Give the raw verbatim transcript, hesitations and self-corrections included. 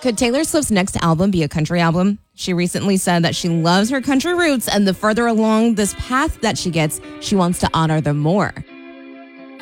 Could Taylor Swift's next album be a country album? She recently said that she loves her country roots, and the further along this path that she gets, she wants to honor them more.